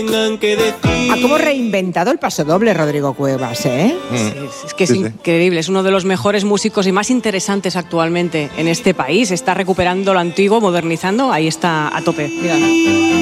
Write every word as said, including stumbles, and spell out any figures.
Ha como reinventado el pasodoble Rodrigo Cuevas, ¿eh? Mm. Sí, es que es Sí, sí. increíble, es uno de los mejores músicos y más interesantes actualmente en este país. Está recuperando lo antiguo, modernizando, ahí está a tope. Mira.